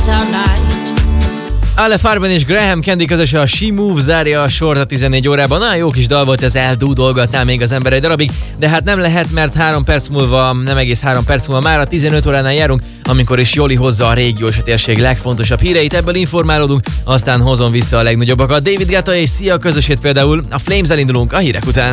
without night. Ale Farben és Graham Candy közösen a She Moves zárja a sort a 14 órában. Nagyon jó kis dal volt, ez eldúdolgatná még az ember egy darabig, de hát nem lehet, mert 3 perc múlva, nem egész 3 perc múlva már a 15 óránál járunk, amikor is Joli hozza a régiós térség legfontosabb híreit, ebből informálódunk, aztán hozom vissza a legnagyobbakat. David Guetta és Sia közösét például, a Flames-el indulunk a hírek után.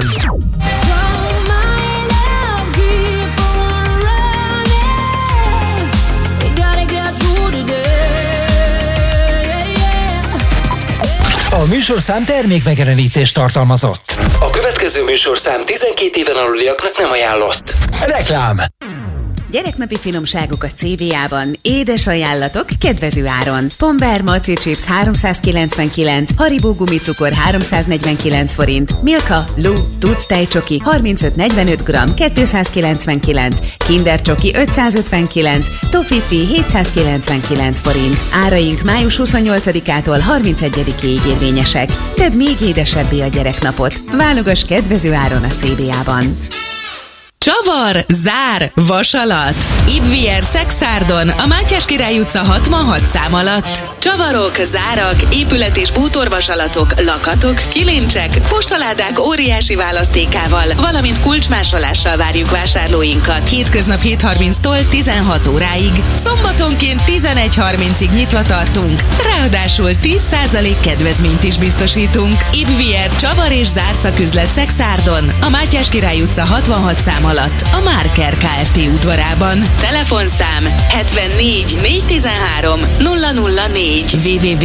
A műsorszám termékmegjelenítést tartalmazott. A következő műsorszám 12 éven aluliaknak nem ajánlott. Reklám. Gyereknapi finomságok a CVA-ban. Édes ajánlatok kedvező áron. Pombear Maci Chips 399, Haribo gumicukor 349 forint, Milka, Lu, Tuc tejcsoki 35-45 g 299, Kinder csoki 559, Toffifee 799 forint. Áraink május 28-ától 31-ig érvényesek. Tedd még édesebbé a gyereknapot. Válogass kedvező áron a CVA-ban. Csavar, zár, vasalat. Ibvier Szexárdon, a Mátyás Király utca 66 szám alatt. Csavarok, zárak, épület- és bútorvasalatok, lakatok, kilincsek, postaládák óriási választékával, valamint kulcsmásolással várjuk vásárlóinkat. Hétköznap 7:30-tól 16 óráig. Szombatonként 11:30-ig nyitva tartunk. Ráadásul 10% kedvezményt is biztosítunk. Ibvier Csavar és zárszaküzlet Szexárdon, a Mátyás Király utca 66 szám alatt, a Márker Kft. Udvarában. Telefonszám 74 413 004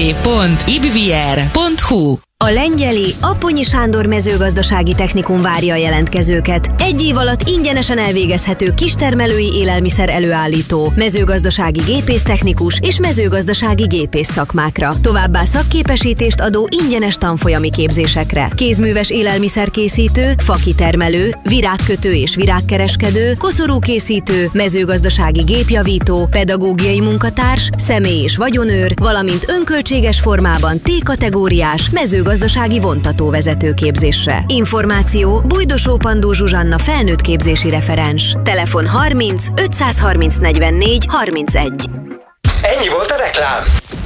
www.ibvier.hu. A Lengyeli Apponyi Sándor mezőgazdasági technikum várja a jelentkezőket. 1 év alatt ingyenesen elvégezhető kistermelői élelmiszer előállító, mezőgazdasági gépésztechnikus és mezőgazdasági gépész szakmákra. Továbbá szakképesítést adó ingyenes tanfolyami képzésekre. Kézműves élelmiszerkészítő, fakitermelő, virágkötő és virágkereskedő, koszorúkészítő, mezőgazdasági gépjavító, pedagógiai munkatárs, személy- és vagyonőr, valamint önköltséges formában T-kategóriás mezőgazdasági vontatóvezető képzésre. Információ Bújdosó Pandó Zsuzsanna felnőtt képzési referens. Telefon 30 530 44 31. Ennyi volt a reklám.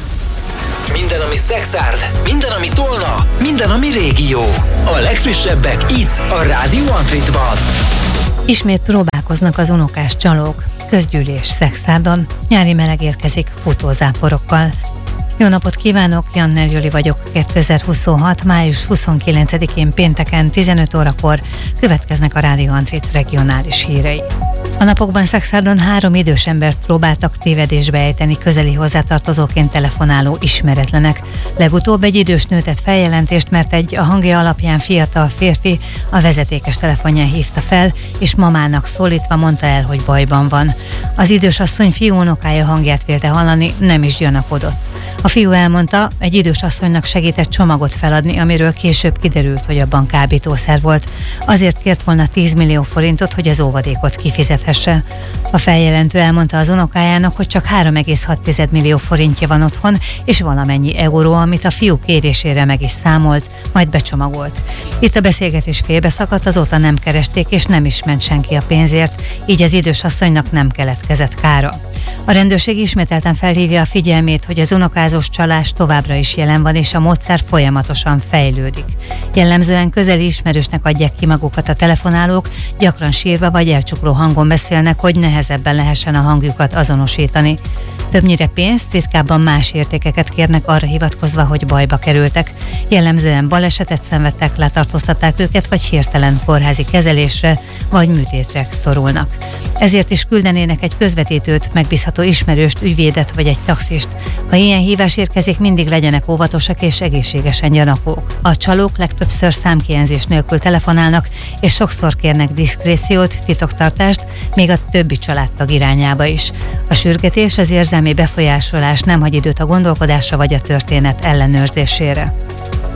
Minden, ami Szexárd, minden, ami Tolna, minden, ami régió. A legfrissebbek itt, a Rádió Antritban. Ismét próbálkoznak az unokás csalók. Közgyűlés Szexárdon. Nyári meleg érkezik futózáporokkal. Jó napot kívánok, Jannel Joli vagyok. 2026. május 29-én pénteken 15 órakor következnek a Rádió Antrit regionális hírei. A napokban Szexárdon 3 idős embert próbáltak tévedésbe ejteni közeli hozzátartozóként telefonáló ismeretlenek. Legutóbb egy idős nő tett feljelentést, mert egy a hangja alapján fiatal férfi a vezetékes telefonján hívta fel, és mamának szólítva mondta el, hogy bajban van. Az idős asszony fiú unokája hangját vélte hallani, nem is gyanakodott. A fiú elmondta, egy idős asszonynak segített csomagot feladni, amiről később kiderült, hogy abban kábítószer volt. Azért kért volna 10 millió forintot, hogy az óvadékot kifizethesse. A feljelentő elmondta az unokájának, hogy csak 3,6 millió forintja van otthon, és valamennyi euró, amit a fiú kérésére meg is számolt, majd becsomagolt. Itt a beszélgetés félbeszakadt, azóta nem keresték, és nem is ment senki a pénzért, így az idős asszonynak nem keletkezett kára. A rendőrség ismételten felhívja a figyelmét, hogy az unokázós csalás továbbra is jelen van, és a módszer folyamatosan fejlődik. Jellemzően közeli ismerősnek adják ki magukat a telefonálók, gyakran sírva vagy elcsukló hangon beszélnek, hogy nehezebben lehessen a hangjukat azonosítani. Többnyire pénzt, ritkábban más értékeket kérnek arra hivatkozva, hogy bajba kerültek. Jellemzően balesetet szenvedtek, letartóztatták őket, vagy hirtelen kórházi kezelésre, vagy műtétre szorulnak. Ezért is küldenének egy közvetítőt, megbízható ismerőst, ügyvédet vagy egy taxist. Ha ilyen hívás érkezik, mindig legyenek óvatosak és egészségesen gyanakvók. A csalók legtöbbször számkijelzés nélkül telefonálnak, és sokszor kérnek diszkréciót, titoktartást, még a többi családtag irányába is. A sürgetés, az érzelmi befolyásolás nem hagy időt a gondolkodásra vagy a történet ellenőrzésére.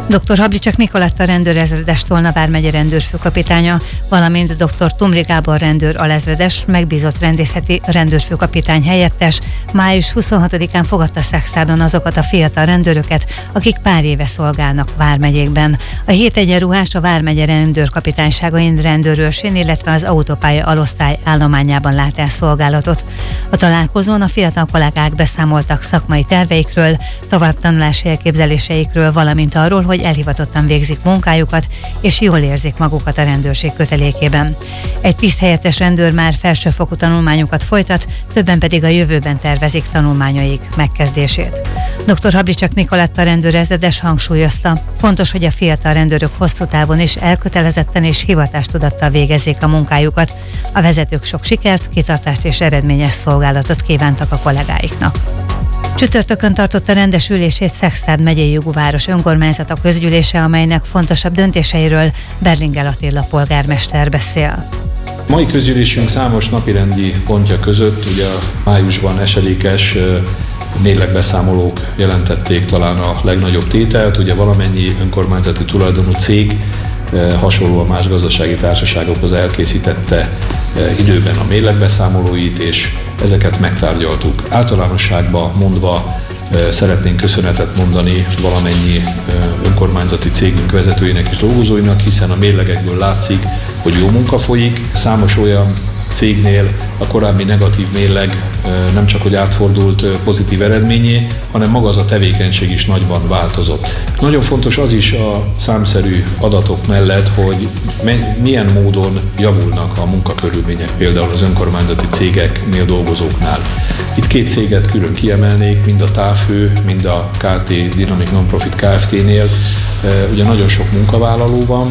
Dr. Hablicsak Nikoletta rendőrezredes Tolna vármegye rendőrfőkapitánya, valamint dr. Tumri Gábor rendőr alezredes, megbízott rendészeti rendőrfőkapitány helyettes május 26-án fogadta Szexádon azokat a fiatal rendőröket, akik pár éve szolgálnak vármegyékben. A 7 egyenruhás a vármegye rendőrkapitányságain rendőrőrsén, illetve az autópálya alosztály állományában lát el szolgálatot. A találkozón a fiatal kollégák beszámoltak szakmai terveikről, továbbtanulási elképzeléseikről, valamint arról, hogy elhivatottan végzik munkájukat, és jól érzik magukat a rendőrség kötelékében. Egy tiszthelyettes rendőr már felsőfokú tanulmányokat folytat, többen pedig a jövőben tervezik tanulmányaik megkezdését. Dr. Hablicsak Nikoletta rendőrezredes hangsúlyozta, fontos, hogy a fiatal rendőrök hosszú távon is elkötelezetten és hivatástudattal végezzék a munkájukat. A vezetők sok sikert, kitartást és eredményes szolgálatot kívántak a kollégáiknak. Csütörtökön tartotta rendes ülését Szexárd megyei jogú város önkormányzata közgyűlése, amelynek fontosabb döntéseiről Berlingel Attila polgármester beszél. Mai közgyűlésünk számos napirendi pontja között ugye a májusban esedékes mérlegbeszámolók jelentették talán a legnagyobb tételt. Ugye valamennyi önkormányzati tulajdonú cég hasonlóan más gazdasági társaságokhoz elkészítette időben a mérlegbeszámolóit, és ezeket megtárgyaltuk. Általánosságban mondva szeretnénk köszönetet mondani valamennyi önkormányzati cégünk vezetőinek és dolgozóinak, hiszen a mérlegekből látszik, hogy jó munka folyik. Számos olyan cégnél a korábbi negatív mérleg nem csak hogy átfordult pozitív eredményé, hanem maga az a tevékenység is nagyban változott. Nagyon fontos az is a számszerű adatok mellett, hogy milyen módon javulnak a munkakörülmények például az önkormányzati cégeknél dolgozóknál. Itt 2 céget külön kiemelnék, mind a Távhő, mind a KT Dynamic Nonprofit Kft-nél. Ugye nagyon sok munkavállaló van,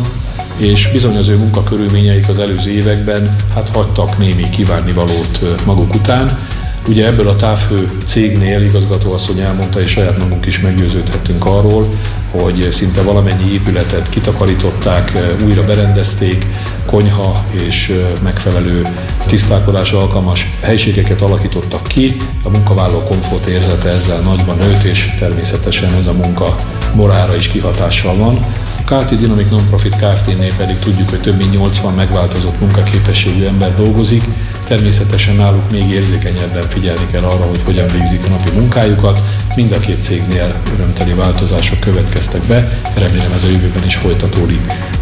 és bizony az ő munkakörülményeik az előző években hagytak némi kívánnivalót maguk után. Ugye ebből a Távhő cégnél igazgatóasszony elmondta, és saját magunk is meggyőződhettünk arról, hogy szinte valamennyi épületet kitakarították, újra berendezték, konyha és megfelelő tisztálkodásra alkalmas helységeket alakítottak ki, a munkavállaló komfortérzete ezzel nagyban nőtt, és természetesen ez a munka morálra is kihatással van. A KT Dynamic Nonprofit Kft-nél pedig tudjuk, hogy több mint 80 megváltozott munkaképességű ember dolgozik. Természetesen náluk még érzékenyebben figyelni kell arra, hogy hogyan végzik a napi munkájukat. Mind a 2 cégnél örömteli változások következtek be, remélem ez a jövőben is folytatódik.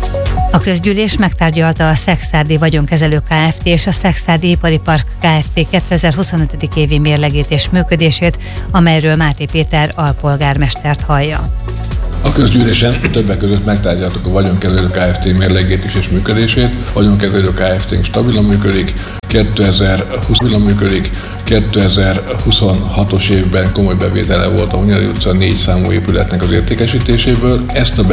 A közgyűlés megtárgyalta a Szexárdi Vagyonkezelő Kft. És a Szexárdi Ipari Park Kft. 2025. évi mérlegét és működését, amelyről Máté Péter alpolgármestert hallja. A közgyűlésen többek között megtárgyaltuk a Vagyonkezelő Kft. Mérlegét is és működését. A Vagyonkezelő Kft. Stabilan működik, 2026-os évben komoly bevétele volt a Hunyadi utca 4 számú épületnek az értékesítéséből. Ezt a